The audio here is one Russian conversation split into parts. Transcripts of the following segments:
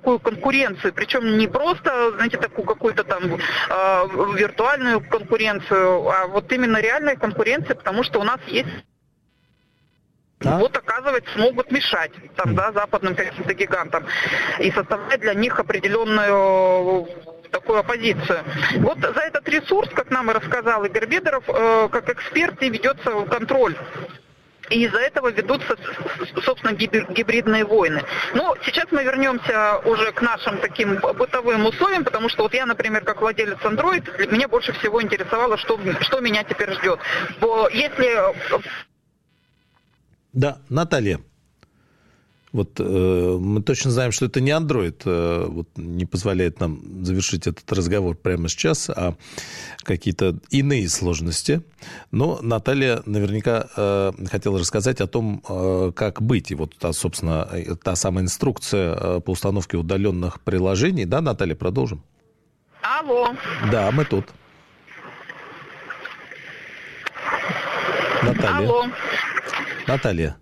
такую конкуренцию, причем не просто, знаете, такую какую-то там виртуальную конкуренцию, а вот именно реальная конкуренция, потому что у нас есть... Да? Вот, оказывается, смогут мешать там, да, западным каким-то гигантам и составлять для них определенную такую оппозицию. Вот за этот ресурс, как нам и рассказал Игорь Бедоров, как эксперт, и ведется контроль. И из-за этого ведутся, собственно, гибридные войны. Но сейчас мы вернемся уже к нашим таким бытовым условиям, потому что вот я, например, как владелец Android, меня больше всего интересовало, что меня теперь ждет. Если... Да, Наталья. Вот мы точно знаем, что это не Android, вот не позволяет нам завершить этот разговор прямо сейчас, а какие-то иные сложности. Но Наталья наверняка хотела рассказать о том, как быть. И вот, собственно, та самая инструкция по установке удаленных приложений. Да, Наталья, продолжим? Алло. Да, мы тут. Наталья. Алло. Наталья.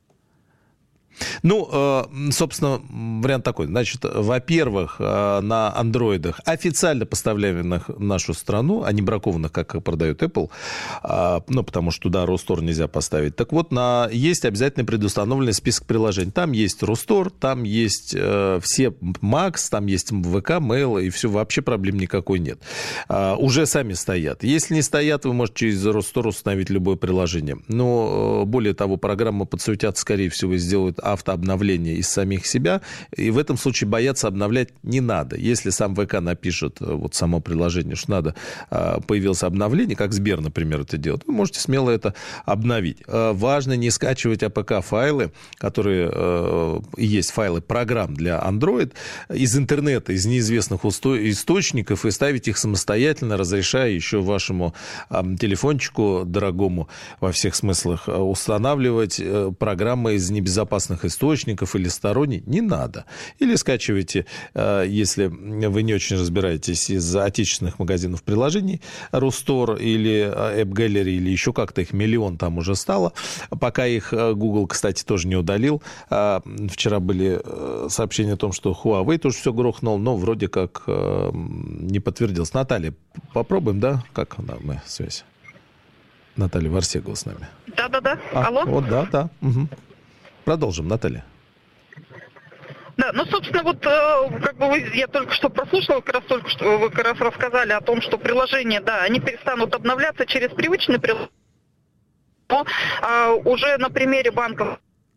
Ну, собственно, вариант такой. Значит, во-первых, на андроидах, официально поставляемых в нашу страну, а не бракованных, как продает Apple, ну, потому что туда Ростор нельзя поставить. Так вот, есть обязательно предустановленный список приложений. Там есть Ростор, там есть все Max, там есть ВК, Mail, и все, вообще проблем никакой нет. Уже сами стоят. Если не стоят, вы можете через Ростор установить любое приложение. Но, более того, программы подсуетят, скорее всего, и сделают автообновление из самих себя, и в этом случае бояться обновлять не надо. Если сам ВК напишет, вот само приложение, что надо, появилось обновление, как Сбер, например, это делает, вы можете смело это обновить. Важно не скачивать АПК-файлы, которые есть файлы программ для Android, из интернета, из неизвестных источников, и ставить их самостоятельно, разрешая еще вашему телефончику дорогому во всех смыслах устанавливать программы из небезопасных источников или сторонний, не надо. Или скачивайте, если вы не очень разбираетесь, из отечественных магазинов приложений, Рустор или App Gallery, или еще как-то, их миллион там уже стало. Пока их Google, кстати, тоже не удалил. Вчера были сообщения о том, что Huawei тоже все грохнул, но вроде как не подтвердилось. Наталья, попробуем, да? Как мы связь? Наталья Варсегова с нами. Да. Алло? Вот, да. Угу. Продолжим, Наталья. Да, ну, собственно, вот как бы я только что прослушала, вы как раз рассказали о том, что приложения, да, они перестанут обновляться через привычные приложения, но уже на примере банков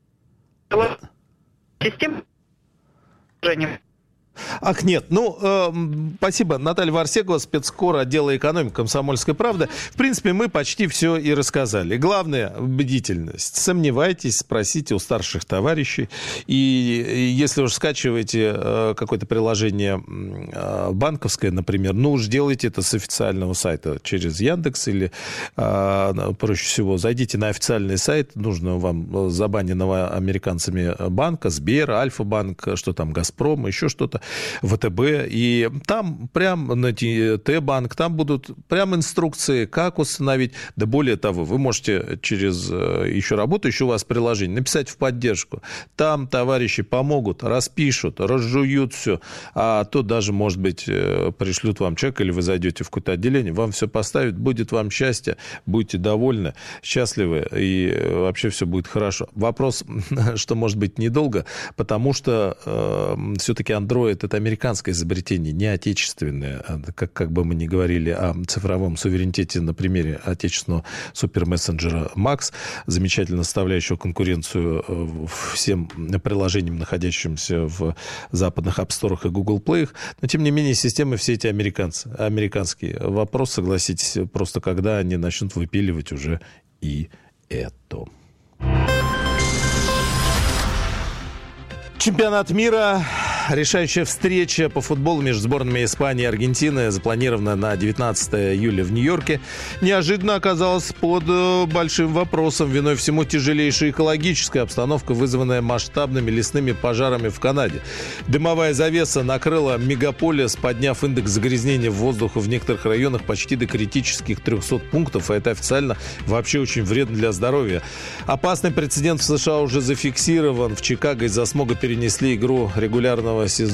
систем приложения. Ах, нет. Ну, спасибо. Наталья Варсегова, спецкор отдела экономики «Комсомольской правды». В принципе, мы почти все и рассказали. Главное – бдительность. Сомневайтесь, спросите у старших товарищей. И если уж скачиваете какое-то приложение банковское, например, ну уж делайте это с официального сайта через Яндекс или, проще всего, зайдите на официальный сайт нужного вам забаненного американцами банка, Сбер, Альфа-банк, что там, Газпром, еще что-то. ВТБ, и там прям на Т-банк, там будут прям инструкции, как установить. Да более того, вы можете через еще работающее у вас приложение написать в поддержку. Там товарищи помогут, распишут, разжуют все, а то даже, может быть, пришлют вам чек, или вы зайдете в какое-то отделение, вам все поставят, будет вам счастье, будете довольны, счастливы, и вообще все будет хорошо. Вопрос, что может быть недолго, потому что все-таки Android — это американское изобретение, не отечественное. Как бы мы ни говорили о цифровом суверенитете на примере отечественного супермессенджера Max, замечательно составляющего конкуренцию всем приложениям, находящимся в западных App Store и Google Play. Но, тем не менее, системы все эти американские. Вопрос, согласитесь, просто когда они начнут выпиливать уже и это. Чемпионат мира. Решающая встреча по футболу между сборными Испании и Аргентины запланирована на 19 июля в Нью-Йорке. Неожиданно оказалась под большим вопросом. Виной всему тяжелейшая экологическая обстановка, вызванная масштабными лесными пожарами в Канаде. Дымовая завеса накрыла мегаполис, подняв индекс загрязнения воздуха в некоторых районах почти до критических 300 пунктов. А это официально вообще очень вредно для здоровья. Опасный прецедент в США уже зафиксирован. В Чикаго из-за смога перенесли игру регулярного сезона